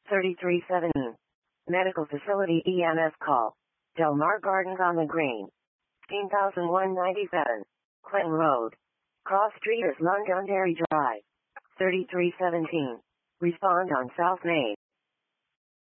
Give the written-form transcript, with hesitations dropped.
3317. Medical facility EMS call. Del Mar Gardens on the Green. 15197. Clinton Road. Cross Street is Londonderry Drive. 3317. Respond on South Main.